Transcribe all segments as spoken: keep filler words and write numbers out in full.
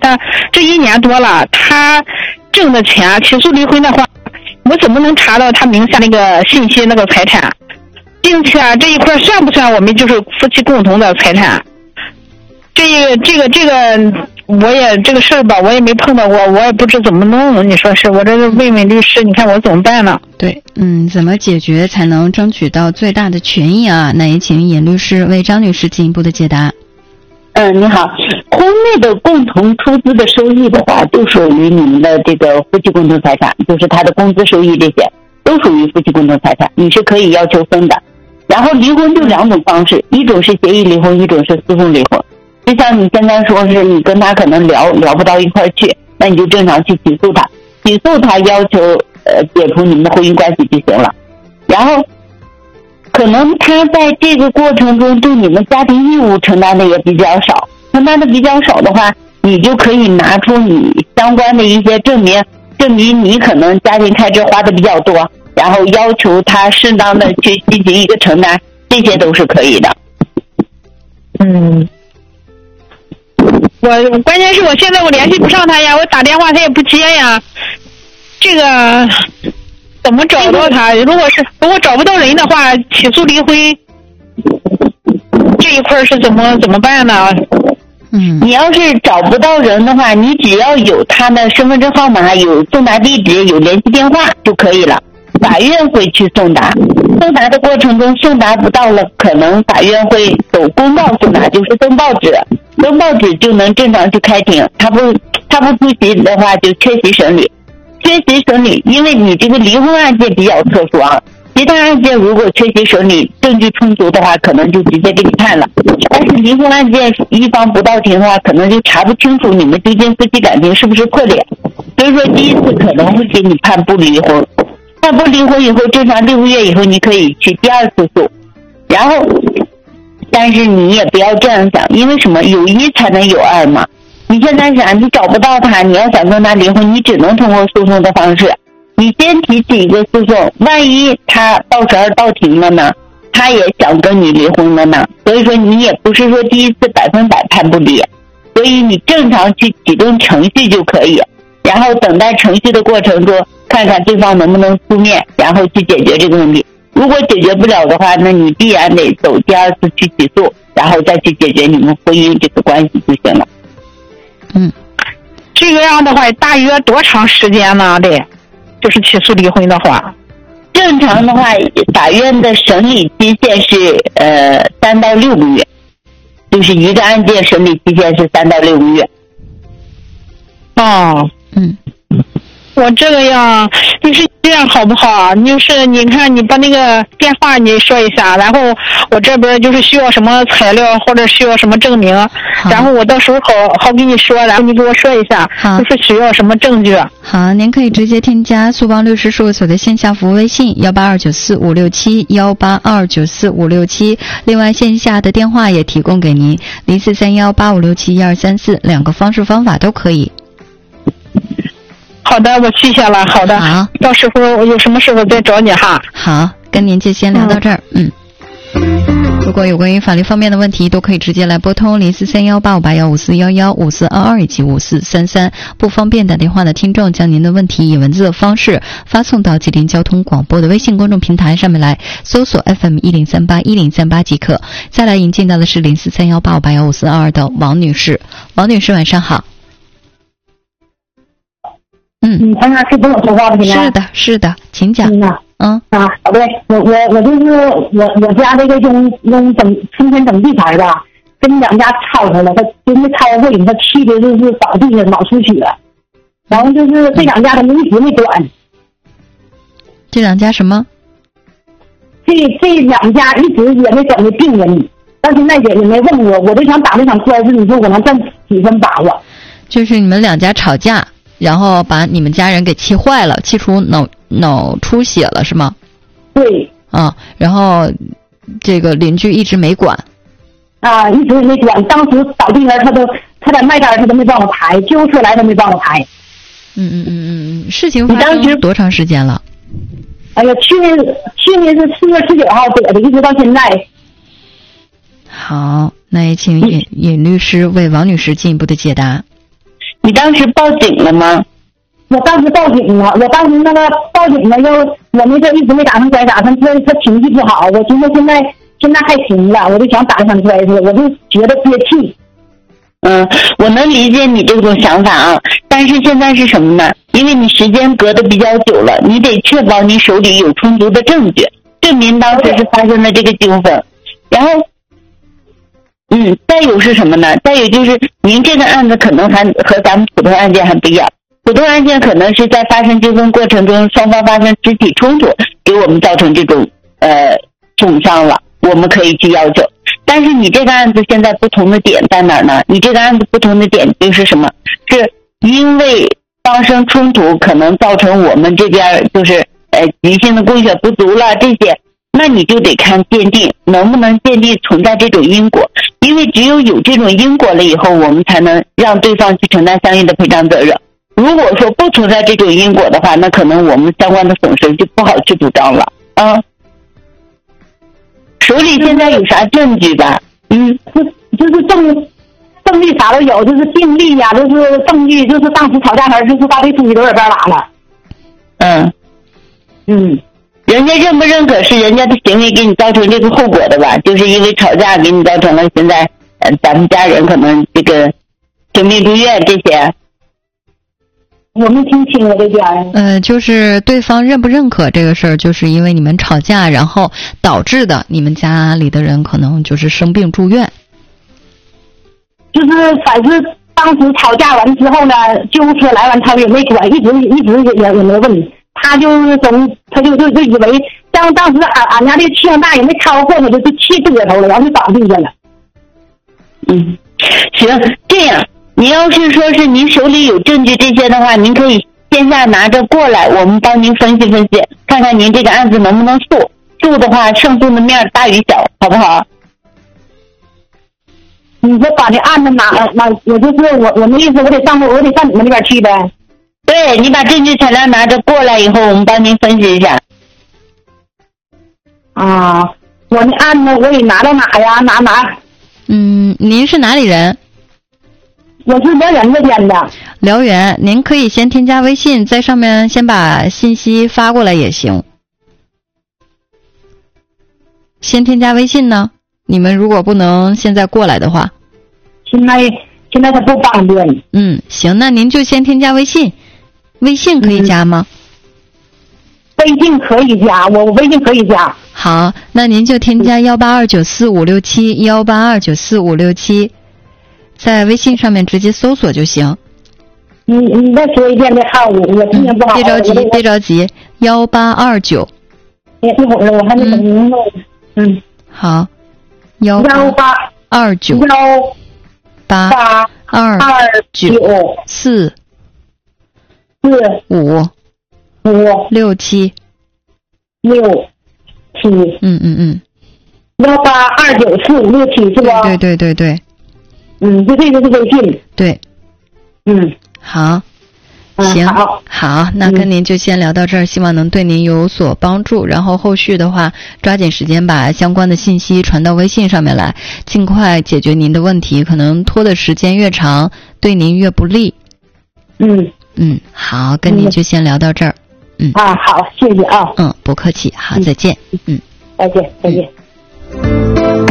这一年多了，他挣的钱，起诉离婚的话，我怎么能查到他名下那个信息那个财产，并且这一块算不算我们就是夫妻共同的财产？这个这个这个我也这个事儿吧，我也没碰到过，我也不知怎么弄。你说是我这是问问律师，你看我怎么办呢？ 对，嗯，怎么解决才能争取到最大的权益啊？那也请尹律师为张女士进一步的解答。 嗯，你好，婚内的共同出资的收益的话，就属于你们的这个夫妻共同财产，就是他的工资收益这些都属于夫妻共同财产，你是可以要求分的。然后离婚就两种方式，一种是协议离婚，一种是诉讼离婚。就像你现在说是你跟他可能聊聊不到一块去，那你就正常去起诉他，起诉他要求呃解除你们的婚姻关系就行了。然后可能他在这个过程中对你们家庭义务承担的也比较少，承担的比较少的话，你就可以拿出你相关的一些证明，证明你可能家庭开支花的比较多，然后要求他适当的去进行一个承担，这些都是可以的。 嗯，我关键是我现在我联系不上他呀，我打电话他也不接呀，这个怎么找到他？如果是如果找不到人的话，起诉离婚这一块是怎么怎么办呢？ 嗯，你要是找不到人的话，你只要有他的身份证号码、有送达地址、有联系电话就可以了。法院会去送达，送达的过程中送达不到了，可能法院会走公报送达，就是登报纸，登报纸就能正常去开庭。他不他不出席的话，就缺席审理。缺席审理，因为你这个离婚案件比较特殊啊，其他案件如果缺席审理，证据充足的话，可能就直接给你判了。但是离婚案件一方不到庭的话，可能就查不清楚你们究竟夫妻感情是不是破裂，所以说第一次可能会给你判不离婚。判不离婚以后，正常六个月以后，你可以去第二次诉。然后，但是你也不要这样想，因为什么？有一才能有二嘛。你现在想，你找不到他，你要想跟他离婚，你只能通过诉讼的方式。你先提起一个诉讼，万一他到时候到庭了呢，他也想跟你离婚了呢。所以说，你也不是说第一次百分百判不离，所以你正常去启动程序就可以。然后等待程序的过程中，看看对方能不能出面，然后去解决这个问题。如果解决不了的话，那你必然得走第二次去起诉，然后再去解决你们婚姻这个关系就行了。 嗯， 这个样的话大约多长时间呢？得，就是起诉离婚的话， 正常的话，法院的审理期限是呃三到六个月，就是一个案件审理期限是三到六个月。 哦， 嗯， 我这个样，你是这样好不好啊？就是你看，你把那个电话你说一下，然后我这边就是需要什么材料或者需要什么证明，然后我到时候好好跟你说，然后你给我说一下，就是需要什么证据。 好，您可以直接添加苏邦律师事务所的线下服务微信幺八二九四五六七幺八二九四五六七，另外线下的电话也提供给您零四三幺八五六七一二三四，两个方式方法都可以。 好的，我记下了。好的， 好， 到时候我有什么时候再找你哈。 好，跟您就先聊到这儿。嗯，嗯如果有关于法律方面的问题，都可以直接来拨通零四三幺八五八幺五四幺幺五四二二以及五四三三。不方便打电话的听众，将您的问题以文字的方式发送到吉林交通广播的微信公众平台上面来，搜索 F M 一零三八一零三八即可。再来引进到的是零四三幺八五八幺五四二二的王女士。王女士，晚上好。嗯， 你看看是跟我说话不？ 是的，是的，请讲。 嗯嗯啊，好的，我我我就是我我家这个用用整春天整地牌吧，跟两家吵吵了，他真的吵会，他气的就是倒地了，脑出血，然后就是这两家他们一直没管。 这两家什么？ 这这两家一直也没管这病人，到现在也也没问我，我就想打这场官司，你说我能挣几分把握？ 就是你们两家吵架。然后把你们家人给气坏了，气出脑脑出血了，是吗？ 对。 啊，然后这个邻居一直没管。 啊，一直没管。当时倒地了，他都他在卖单，他都没帮我抬，救护车来都没帮我抬。 嗯嗯嗯嗯嗯，事情发生多长时间了？ 哎呀，去年去年是四月十九号得的，一直到现在。 好，那也请尹尹律师为王女士进一步的解答。 你当时报警了吗？ 我当时报警了，我当时那个报警了，又我那个一直没打算拽打算，他他情绪不好，我寻思现在现在还行了，我就想打算拽他，我就觉得憋气。 嗯，我能理解你这种想法啊，但是现在是什么呢？因为你时间隔得比较久了，你得确保你手里有充足的证据，证明当时是发生了这个纠纷。然后，嗯，再有是什么呢？再有就是您这个案子可能还和咱们普通案件还不一样。普通案件可能是在发生纠纷过程中，双方发生肢体冲突，给我们造成这种呃重伤了，我们可以去要求。但是你这个案子现在不同的点在哪儿呢？你这个案子不同的点就是什么？是因为发生冲突，可能造成我们这边就是呃急性的供血不足了这些，那你就得看鉴定能不能鉴定存在这种因果，因为只有有这种因果了以后，我们才能让对方去承担相应的赔偿责任。如果说不存在这种因果的话，那可能我们相关的损失就不好去主张了。啊，手里现在有啥证据吧？嗯， 就就是证证据啥都有，就是病历呀、啊，就是证据，就是当时吵架时就是把这东西都在这儿拿了。 嗯嗯，人家认不认可是人家的行为给你造成这个后果的吧？就是因为吵架给你造成了现在呃咱们家人可能这个生病住院这些。 我没听清我这边。 呃，就是对方认不认可这个事儿，就是因为你们吵架，然后导致的你们家里的人可能就是生病住院。 就是反正当时吵架完之后呢，救护车来完他也没管，一直一直也也没问，他就是总他就就就以为像当时俺俺家这气量大也没超过，他就就气不得头了，然后就倒地下了。 嗯，行，这样。你要是说是您手里有证据这些的话，您可以线下拿着过来，我们帮您分析分析，看看您这个案子能不能诉。诉的话，胜诉的面大与小，好不好？ 你说把这案子拿拿，我就是我我那意思，我得上我得上你们那边去呗。 对，你把证据材料拿着过来以后，我们帮您分析一下。 啊，我那案子我得拿到哪呀？拿哪？ 嗯，您是哪里人？ 我是辽源这边的。 辽源，您可以先添加微信，在上面先把信息发过来也行。先添加微信呢？你们如果不能现在过来的话， 现在现在他不方便。 嗯，行，那您就先添加微信。微信可以加吗？ 嗯、微信可以加，我我微信可以加。 好，那您就添加幺八二九四五六七幺八二九四五六七。在微信上面直接搜索就行。 你你再说一遍再看我我听见不好。 别着急，别着急，幺八二九。 一会儿我还没整明白。嗯。 好。幺幺八二九。 幺八八二二九四四五五六七六七。 嗯嗯嗯。 幺八二九四五六七是吧？ 对对对对。 嗯，就这个是微信。 对， 嗯， 好， 嗯、 行， 好， 好，那跟您就先聊到这儿，嗯、希望能对您有所帮助。然后后续的话，抓紧时间把相关的信息传到微信上面来，尽快解决您的问题。可能拖的时间越长，对您越不利。 嗯嗯，好，跟您就先聊到这儿。嗯啊，好，谢谢啊。 嗯，不客气，好，再见。嗯， 再见，再见。 嗯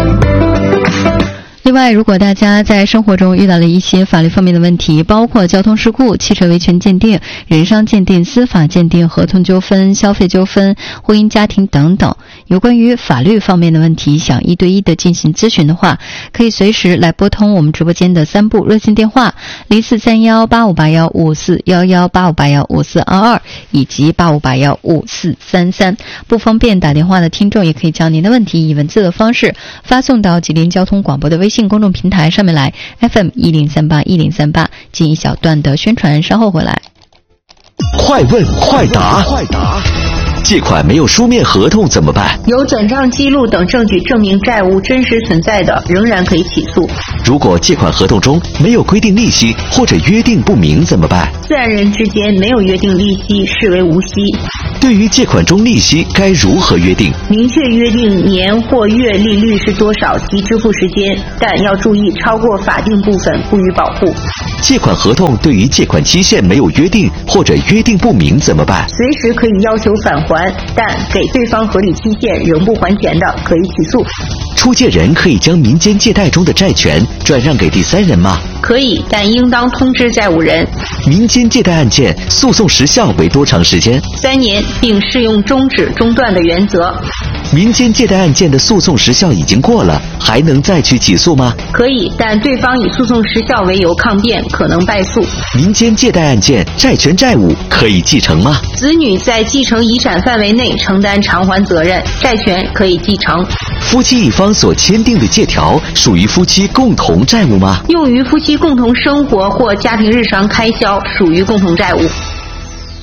另外，如果大家在生活中遇到了一些法律方面的问题，包括交通事故、汽车维权鉴定、人伤鉴定、司法鉴定、合同纠纷、消费纠纷、婚姻家庭等等，有关于法律方面的问题，想一对一的进行咨询的话，可以随时来拨通我们直播间的三部热线电话零四三幺八五八幺五四幺幺八五八幺五四二二以及八五八幺五四三三。不方便打电话的听众，也可以将您的问题以文字的方式发送到吉林交通广播的微信公众平台上面来 F M 一零三八一零三八进一小段的宣传，稍后回来。 快问快答，快答。借款没有书面合同怎么办？ 有转账记录等证据证明债务真实存在的，仍然可以起诉。 如果借款合同中没有规定利息或者约定不明怎么办？ 自然人之间没有约定利息，视为无息。 对于借款中利息该如何约定？ 明确约定年或月利率是多少及支付时间，但要注意超过法定部分不予保护。 借款合同对于借款期限没有约定或者约定不明怎么办？ 随时可以要求返还，但给对方合理期限仍不还钱的，可以起诉。 出借人可以将民间借贷中的债权转让给第三人吗？ 可以，但应当通知债务人。 民间借贷案件诉讼时效为多长时间？ 三年，并适用终止中断的原则。 民间借贷案件的诉讼时效已经过了，还能再去起诉吗？ 可以，但对方以诉讼时效为由抗辩，可能败诉。 民间借贷案件债权债务可以继承吗？ 子女在继承遗产范围内承担偿还责任，债权可以继承。 夫妻一方所签订的借条属于夫妻共同债务吗？ 用于夫妻共同生活或家庭日常开销，属于共同债务。